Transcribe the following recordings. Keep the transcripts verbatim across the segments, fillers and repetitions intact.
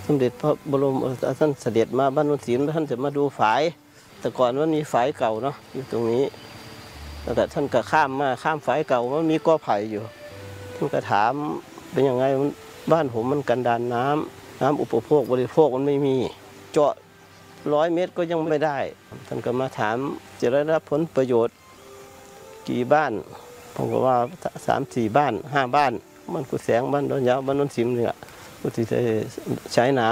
สมเด็จพระบรมท่านเสด็จมาบ้านโนนศิลป์ท่านจะมาดูฝายแต่ก่อนมันมีฝายเก่าเนาะอยู่ตรงนี้แล้วก็ท่านก็ข้ามมาข้ามฝายเก่ามันมีกอไผ่อยู่ท่านก็ถามเป็นยังไงบ้านผมมันกันดานน้ำน้ำอุปโภคบริโภคมันไม่มีเจาะร้อยเมตรก็ยังไม่ได้ท่านก็มาถามจะได้รับผลประโยชน์กี่บ้านผมก็ว่าสามสี่บ้านห้าบ้านบ้านกุแสงบ้านดอนยาวบ้านโนนศิลป์เนี่ยก็ที่จะใช้น้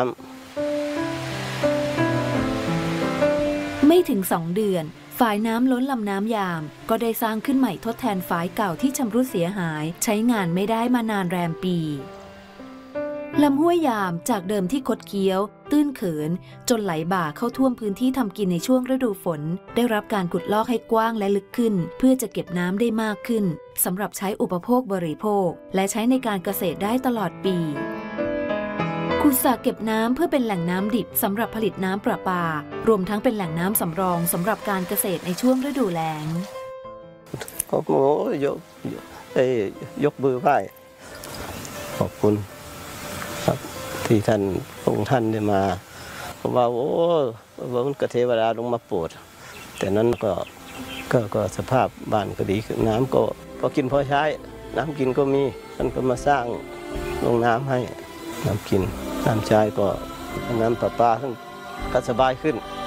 ำไม่ถึงสองเดือนฝายน้ำล้นลำน้ำยามก็ได้สร้างขึ้นใหม่ทดแทนฝายเก่าที่ชำรุดเสียหายใช้งานไม่ได้มานานแรมปีลำห้วยยามจากเดิมที่คดเคี้ยวตื้นเขินจนไหลบ่าเข้าท่วมพื้นที่ทำกินในช่วงฤดูฝนได้รับการขุดลอกให้กว้างและลึกขึ้นเพื่อจะเก็บน้ำได้มากขึ้นสำหรับใช้อุปโภคบริโภคและใช้ในการเกษตรได้ตลอดปีขุดสระเก็บน้ำเพื่อเป็นแหล่งน้ำดิบสำหรับผลิตน้ำประปารวมทั้งเป็นแหล่งน้ำสำรองสำหรับการเกษตรในช่วงฤดูแล้งขอบคุณยกเอ้ยกมือไหว้ขอบคุณครับที่ท่านองค์ท่านได้มาผมว่าโอ้ว่ามันกเทวดาลงมาโปรดแต่นั้นก็ก็ก็สภาพบ้านก็ดีน้ำก็พอกินพอใช้น้ำกินก็มีท่านก็มาสร้างโรงน้ำให้น้ำกินน้ำใช้ก็น้ำประปาท่านก็สบายขึ้น